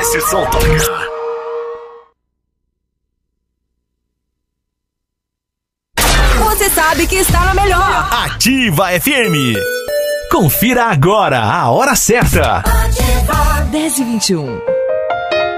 esse som toca. Você sabe que está na melhor. Ativa FM. Confira agora a hora certa. 10h21.